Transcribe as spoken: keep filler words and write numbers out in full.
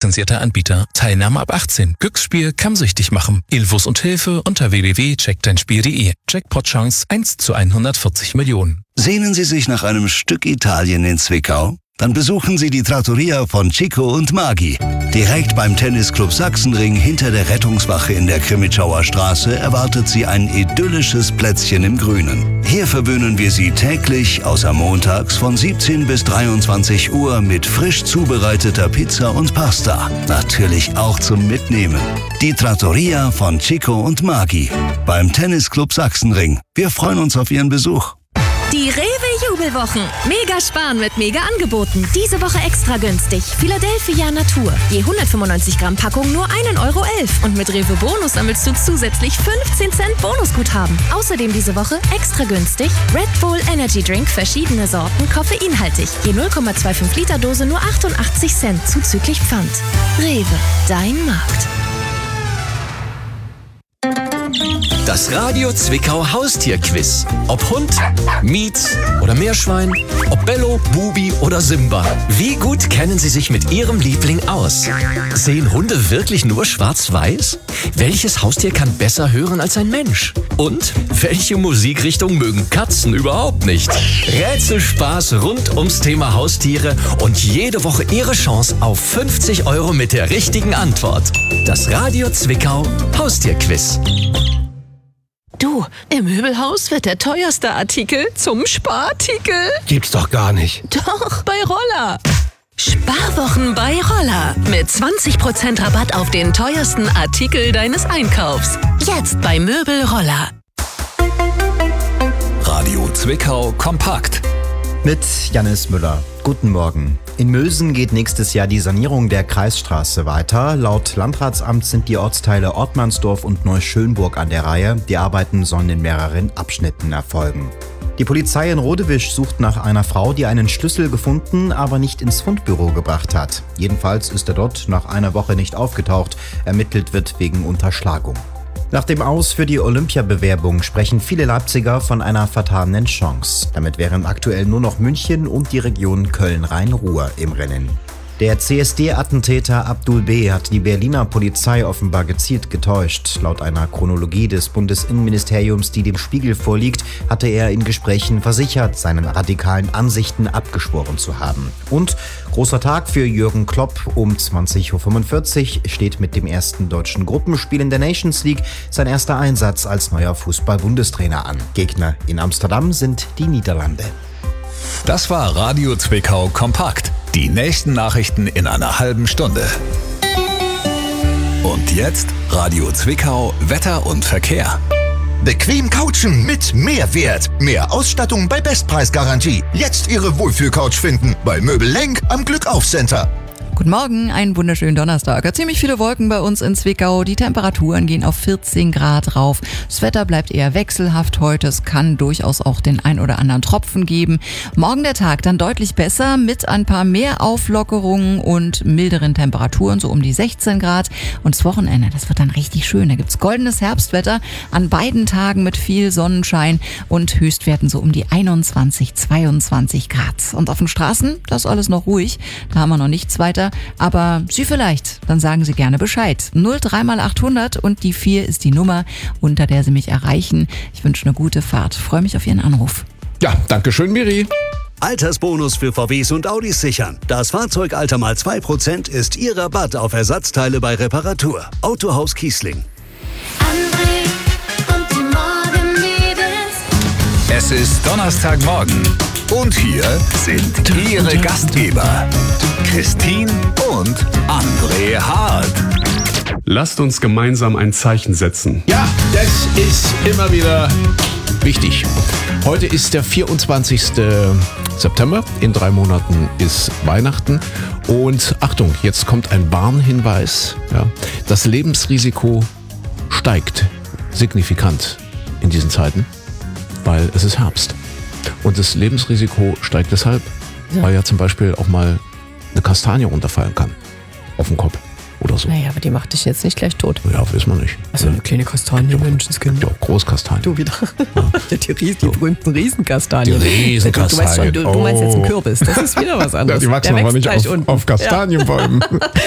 lizenzierter Anbieter. Teilnahme ab achtzehn. Glücksspiel kann süchtig machen. Infos und Hilfe unter w w w punkt check dein spiel punkt de. Jackpot-Chance eins zu hundertvierzig Millionen. Sehnen Sie sich nach einem Stück Italien in Zwickau? Dann besuchen Sie die Trattoria von Chico und Magi. Direkt beim Tennisclub Sachsenring hinter der Rettungswache in der Krimitschauer Straße erwartet Sie ein idyllisches Plätzchen im Grünen. Hier verwöhnen wir Sie täglich, außer montags, von siebzehn bis dreiundzwanzig Uhr mit frisch zubereiteter Pizza und Pasta. Natürlich auch zum Mitnehmen. Die Trattoria von Chico und Magi beim Tennisclub Sachsenring. Wir freuen uns auf Ihren Besuch. Die Rewe-Jubelwochen. Mega sparen mit mega Angeboten. Diese Woche extra günstig. Philadelphia Natur. Je hundertfünfundneunzig Gramm Packung nur ein Euro elf. Und mit Rewe Bonus sammelst du zusätzlich fünfzehn Cent Bonusguthaben. Außerdem diese Woche extra günstig Red Bull Energy Drink, verschiedene Sorten, koffeinhaltig. Je null Komma fünfundzwanzig Liter Dose nur achtundachtzig Cent zuzüglich Pfand. Rewe, dein Markt. Das Radio Zwickau Haustierquiz. Ob Hund, Mietz oder Meerschwein, ob Bello, Bubi oder Simba. Wie gut kennen Sie sich mit Ihrem Liebling aus? Sehen Hunde wirklich nur schwarz-weiß? Welches Haustier kann besser hören als ein Mensch? Und welche Musikrichtung mögen Katzen überhaupt nicht? Rätselspaß rund ums Thema Haustiere und jede Woche Ihre Chance auf fünfzig Euro mit der richtigen Antwort. Das Radio Zwickau Haustierquiz. Du, im Möbelhaus wird der teuerste Artikel zum Sparartikel. Gibt's doch gar nicht. Doch, bei Roller. Sparwochen bei Roller. Mit zwanzig Prozent Rabatt auf den teuersten Artikel deines Einkaufs. Jetzt bei Möbel Roller. Radio Zwickau kompakt. Mit Jannis Müller. Guten Morgen. In Mösen geht nächstes Jahr die Sanierung der Kreisstraße weiter. Laut Landratsamt sind die Ortsteile Ortmannsdorf und Neuschönburg an der Reihe. Die Arbeiten sollen in mehreren Abschnitten erfolgen. Die Polizei in Rodewisch sucht nach einer Frau, die einen Schlüssel gefunden, aber nicht ins Fundbüro gebracht hat. Jedenfalls ist er dort nach einer Woche nicht aufgetaucht. Ermittelt wird wegen Unterschlagung. Nach dem Aus für die Olympiabewerbung sprechen viele Leipziger von einer vertanen Chance. Damit wären aktuell nur noch München und die Region Köln-Rhein-Ruhr im Rennen. Der C S D-Attentäter Abdul B. hat die Berliner Polizei offenbar gezielt getäuscht. Laut einer Chronologie des Bundesinnenministeriums, die dem Spiegel vorliegt, hatte er in Gesprächen versichert, seinen radikalen Ansichten abgeschworen zu haben. Und großer Tag für Jürgen Klopp. Um zwanzig Uhr fünfundvierzig steht mit dem ersten deutschen Gruppenspiel in der Nations League sein erster Einsatz als neuer Fußball-Bundestrainer an. Gegner in Amsterdam sind die Niederlande. Das war Radio Zwickau kompakt. Die nächsten Nachrichten in einer halben Stunde. Und jetzt Radio Zwickau Wetter und Verkehr. Bequem couchen mit Mehrwert. Mehr Ausstattung bei Bestpreisgarantie. Jetzt Ihre Wohlfühlcouch finden bei Möbel Lenk am Glückauf-Center. Guten Morgen, einen wunderschönen Donnerstag. Ziemlich viele Wolken bei uns in Zwickau. Die Temperaturen gehen auf vierzehn Grad rauf. Das Wetter bleibt eher wechselhaft heute. Es kann durchaus auch den ein oder anderen Tropfen geben. Morgen der Tag dann deutlich besser mit ein paar mehr Auflockerungen und milderen Temperaturen, so um die sechzehn Grad. Und das Wochenende, das wird dann richtig schön. Da gibt's goldenes Herbstwetter an beiden Tagen mit viel Sonnenschein und Höchstwerten so um die einundzwanzig, zweiundzwanzig Grad. Und auf den Straßen, das ist alles noch ruhig. Da haben wir noch nichts weiter. Aber Sie vielleicht, dann sagen Sie gerne Bescheid. null drei mal achthundert und die vier ist die Nummer, unter der Sie mich erreichen. Ich wünsche eine gute Fahrt. Freue mich auf Ihren Anruf. Ja, danke schön, Miri. Altersbonus für V Ws und Audis sichern. Das Fahrzeugalter mal zwei Prozent ist Ihr Rabatt auf Ersatzteile bei Reparatur. Autohaus Kiesling. André und die Morgenmädels. Es ist Donnerstagmorgen und hier sind Ihre Gastgeber Christine und André Hart. Lasst uns gemeinsam ein Zeichen setzen. Ja, das ist immer wieder wichtig. Heute ist der vierundzwanzigsten September. In drei Monaten ist Weihnachten. Und Achtung, jetzt kommt ein Warnhinweis. Ja, das Lebensrisiko steigt signifikant in diesen Zeiten, weil es ist Herbst. Und das Lebensrisiko steigt deshalb, ja. weil ja zum Beispiel auch mal eine Kastanie runterfallen kann. Auf den Kopf oder so. Naja, aber die macht dich jetzt nicht gleich tot. Ja, weiß man nicht. Also eine kleine Kastanie, Menschenskind. Ja, Großkastanie. Du wieder. Ja. Die, die, die berühmten Riesenkastanien. Die Riesenkastanien. Du, du, du meinst jetzt einen Kürbis. Das ist wieder was anderes. Ja, die wachsen aber nicht auf, auf Kastanienbäumen. Ja.